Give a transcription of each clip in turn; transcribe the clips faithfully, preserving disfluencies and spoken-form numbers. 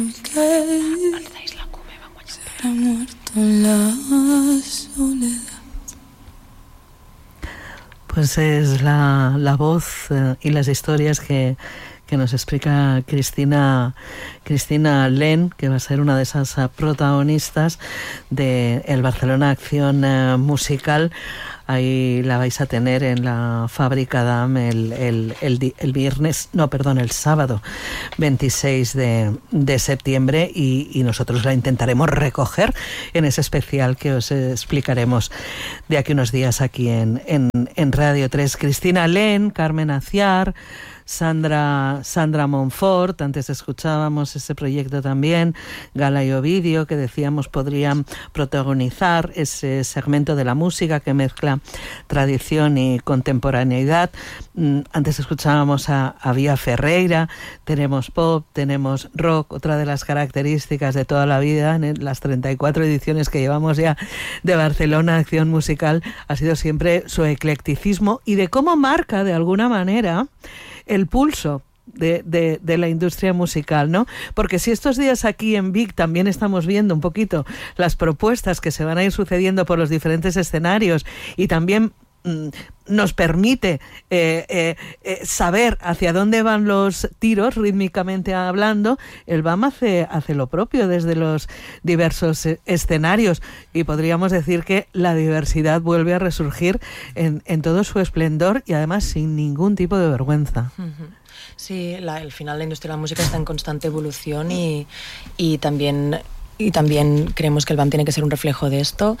Alzáis la cume, vamos a será muerto en la soledad. Pues es la, la voz eh, y las historias que, que nos explica Cristina, Cristina Len, que va a ser una de esas uh, protagonistas de el Barcelona Acción uh, Musical. Ahí la vais a tener en la Fábrica Damm el, el, el, el viernes, no, perdón, el sábado veintiséis de, de septiembre y, y nosotros la intentaremos recoger en ese especial que os explicaremos de aquí unos días aquí en, en, en Radio tres. Cristina Len, Carmen Aciar, Sandra, Sandra Monfort, antes escuchábamos ese proyecto también, Gala y Ovidio, que decíamos podrían protagonizar ese segmento de la música que mezcla tradición y contemporaneidad. Antes escuchábamos a, a Vía Ferreira, tenemos pop, tenemos rock. Otra de las características de toda la vida en las treinta y cuatro ediciones que llevamos ya de Barcelona Acción Musical ha sido siempre su eclecticismo y de cómo marca de alguna manera el pulso de, de, de la industria musical, ¿no? Porque si estos días aquí en Vic también estamos viendo un poquito las propuestas que se van a ir sucediendo por los diferentes escenarios y también mm, nos permite eh, eh, eh, saber hacia dónde van los tiros rítmicamente hablando, el B A M hace, hace lo propio desde los diversos eh, escenarios y podríamos decir que la diversidad vuelve a resurgir en, en todo su esplendor y además sin ningún tipo de vergüenza. Sí, la, al final la industria de la música está en constante evolución y, y también... Y también creemos que el B A M tiene que ser un reflejo de esto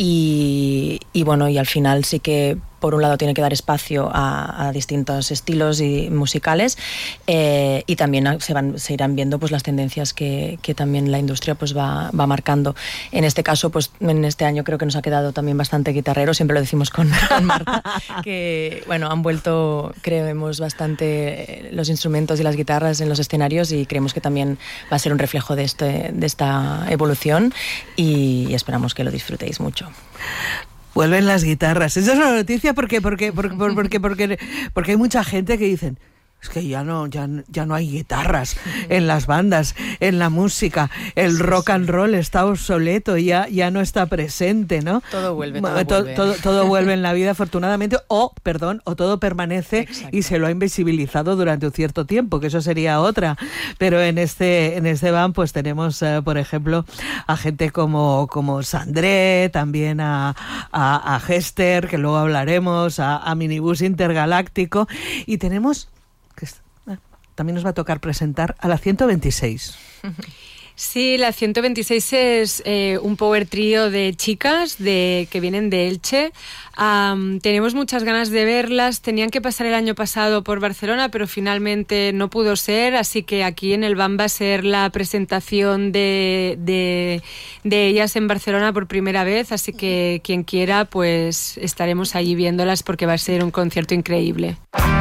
y, y bueno, y al final sí que por un lado tiene que dar espacio a, a distintos estilos y musicales eh, y también se, van, se irán viendo pues las tendencias que, que también la industria pues va, va marcando. En este caso, pues en este año creo que nos ha quedado también bastante guitarrero, siempre lo decimos con, con Marta, que bueno, han vuelto, creemos, bastante los instrumentos y las guitarras en los escenarios y creemos que también va a ser un reflejo de, este, de esta evolución y esperamos que lo disfrutéis mucho. Vuelven las guitarras. Esa es una noticia porque porque porque porque porque, porque hay mucha gente que dicen es que ya no ya, ya no hay guitarras en las bandas, en la música, el sí, rock sí. and roll está obsoleto, ya ya no está presente, ¿no? Todo vuelve, todo, todo vuelve. Todo, todo vuelve en la vida afortunadamente o, perdón, o todo permanece. Exacto. Y se lo ha invisibilizado durante un cierto tiempo, que eso sería otra. Pero en este en este B A M pues tenemos uh, por ejemplo a gente como como Sandré, también a a, a Hester, que luego hablaremos, a, a Minibús Intergaláctico y tenemos que también nos va a tocar presentar a la ciento veintiséis. Sí, la ciento veintiséis es eh, un power trío de chicas de, que vienen de Elche. Um, tenemos muchas ganas de verlas. Tenían que pasar el año pasado por Barcelona, pero finalmente no pudo ser, así que aquí en el B A M va a ser la presentación de, de, de ellas en Barcelona por primera vez, así que quien quiera, pues estaremos allí viéndolas porque va a ser un concierto increíble.